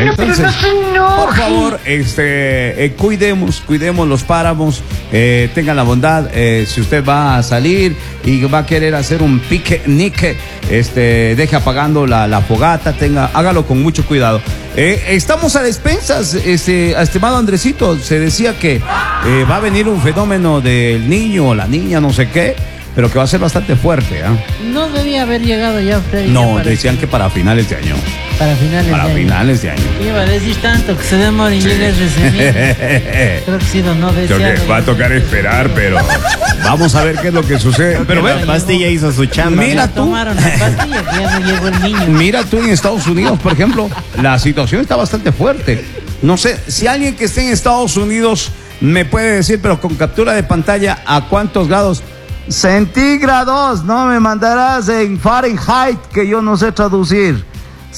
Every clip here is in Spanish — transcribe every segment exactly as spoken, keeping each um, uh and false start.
Entonces, por favor, este, eh, cuidemos, cuidemos los páramos, eh, tengan la bondad, eh, si usted va a salir y va a querer hacer un picnic, este, deje apagando la, la fogata, tenga, hágalo con mucho cuidado. Eh, estamos a despensas, este, estimado Andresito, se decía que eh, va a venir un fenómeno del niño o la niña, no sé qué, pero que va a ser bastante fuerte, ¿eh? No debía haber llegado ya, Freddy. No, decían que para finales de año. Para finales para de año. Para finales de año. Iba a decir tanto que se demora y sí. Llega recién. Creo que sí, no deseado. Creo que va a tocar esperar, pero vamos a ver qué es lo que sucede. Pero la ve, pastilla hizo su chamba. Mira tú. Tomaron la pastilla que ya no llegó el niño. Mira tú en Estados Unidos, por ejemplo, la situación está bastante fuerte. No sé, si alguien que esté en Estados Unidos me puede decir, pero con captura de pantalla, ¿a cuántos grados? Centígrados, no me mandarás en Fahrenheit, que yo no sé traducir.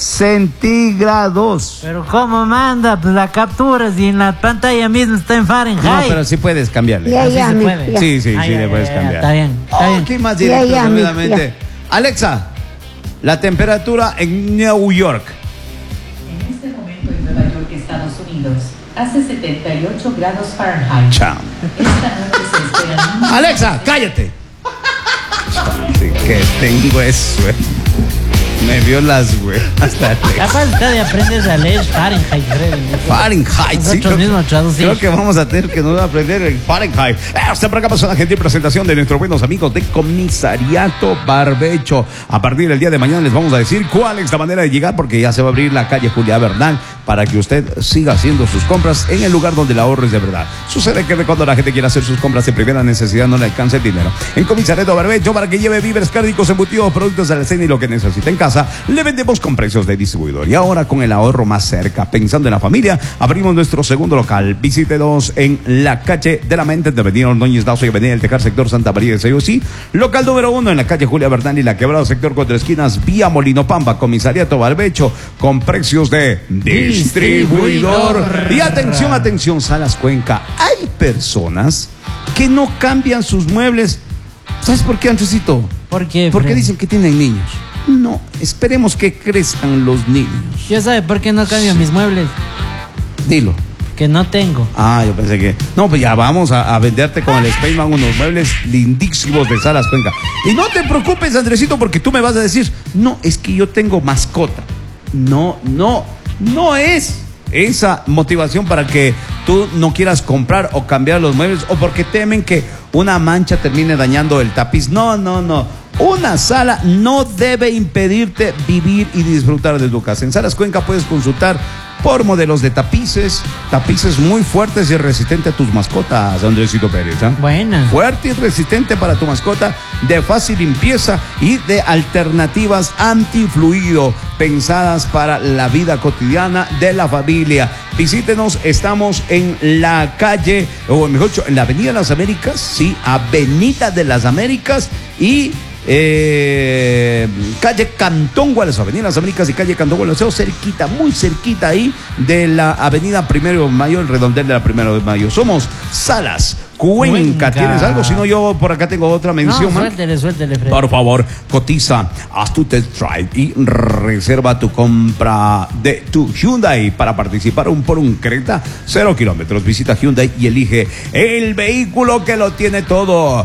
Centígrados. Pero ¿cómo manda? Pues la captura si en la pantalla misma está en Fahrenheit. No, pero sí puedes cambiarle. Ya, ya, se puede. Ya. Sí, sí, ah, sí, ya, le puedes ya, cambiar. Está bien, está oh, bien. ¿Qué más directo, ya, ya, seguramente? Alexa, la temperatura en New York. En este momento en Nueva York, Estados Unidos, hace setenta y ocho grados Fahrenheit. Chao. Esta noche se espera... Alexa, cállate. Sí, que tengo eso, güey. Me vio las güey. Hasta capaz está de aprender a leer Fahrenheit. Fahrenheit, sí. Creo, creo que vamos a tener que no aprender el Fahrenheit. Hasta por acá pasó la gentil presentación de nuestros buenos amigos de Comisariato Barbecho. A partir del día de mañana les vamos a decir cuál es la manera de llegar, porque ya se va a abrir la calle Julia Bernal para que usted siga haciendo sus compras en el lugar donde el ahorro es de verdad. Sucede que cuando la gente quiere hacer sus compras de primera necesidad no le alcanza el dinero. En Comisariato Barbecho, para que lleve víveres, cárnicos, embutidos, productos de la cena y lo que necesite en casa, le vendemos con precios de distribuidor. Y ahora, con el ahorro más cerca, pensando en la familia, abrimos nuestro segundo local. Visítenos en la calle de la Mente de Avenida Ordóñez Lazo y Avenida del Tejar, sector Santa María de Sayosí. Local número uno en la calle Julia Bernal y la Quebrada, sector Cuatro Esquinas, vía Molino Pampa. Comisariato Barbecho, con precios de distribuidor. Y atención, atención, Salas Cuenca. Hay personas que no cambian sus muebles. ¿Sabes por qué, Andresito? ¿Por qué? Porque dicen que tienen niños. No, esperemos que crezcan los niños. ¿Ya sabe por qué no cambio mis muebles? Dilo. Que no tengo. Ah, yo pensé que... No, pues ya vamos a, a venderte con el Spaceman unos muebles lindísimos de Salas Cuenca. Y no te preocupes, Andresito, porque tú me vas a decir, no, es que yo tengo mascota. No, no, no es esa motivación para que tú no quieras comprar o cambiar los muebles, o porque temen que una mancha termine dañando el tapiz. No, no, no. Una sala no debe impedirte vivir y disfrutar de tu casa. En Salas Cuenca puedes consultar por modelos de tapices, tapices muy fuertes y resistentes a tus mascotas, Andresito Pérez. ¿eh? Buena. Fuerte y resistente para tu mascota, de fácil limpieza y de alternativas antifluido, pensadas para la vida cotidiana de la familia. Visítenos, estamos en la calle, o mejor dicho, en la Avenida de las Américas, sí, Avenida de las Américas y... Eh, calle Cantón Gualeso, Avenida Las Américas y calle Cantón Gualeso, cerquita, muy cerquita ahí de la Avenida Primero de Mayo, el redondel de la Primero de Mayo. Somos Salas Cuenca. Cuenca. ¿Tienes algo? Si no, yo por acá tengo otra mención. No, suéltele, suéltele, Fred. Por favor, cotiza, haz tu test drive y reserva tu compra de tu Hyundai para participar un por un Creta cero kilómetros. Visita Hyundai y elige el vehículo que lo tiene todo.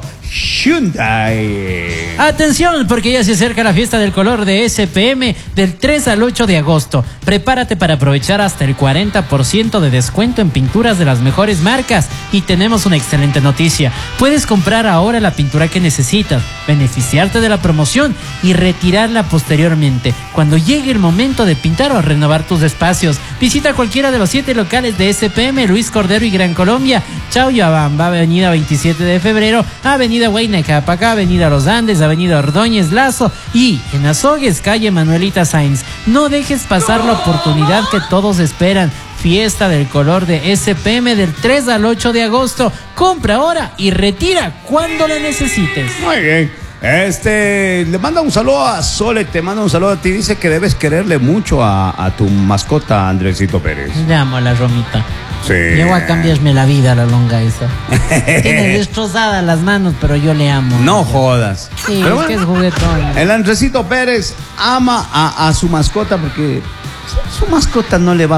Hyundai. Atención, porque ya se acerca la fiesta del color de S P M del tres al ocho de agosto. Prepárate para aprovechar hasta el cuarenta por ciento de descuento en pinturas de las mejores marcas. Y tenemos una excelente noticia. Puedes comprar ahora la pintura que necesitas, beneficiarte de la promoción y retirarla posteriormente cuando llegue el momento de pintar o renovar tus espacios. Visita cualquiera de los siete locales de S P M, Luis Cordero y Gran Colombia, Chauyabamba, Avenida veintisiete de febrero, Avenida Huayna-Capaca, Avenida Los Andes, Avenida Ordóñez Lazo y en Azogues, calle Manuelita Sáenz. No dejes pasar la oportunidad que todos esperan. Fiesta del color de S P M del tres al ocho de agosto. Compra ahora y retira cuando la necesites. Muy bien. Este, le manda un saludo a Sole, te manda un saludo a ti. Dice que debes quererle mucho a, a tu mascota, Andresito Pérez. Le amo a la Romita. Sí. Llegó a cambiarme la vida la longa esa. Tiene destrozadas las manos, pero yo le amo. No jodas. Sí, pero es bueno, que es juguetón. El Andresito Pérez ama a, a su mascota porque su mascota no le va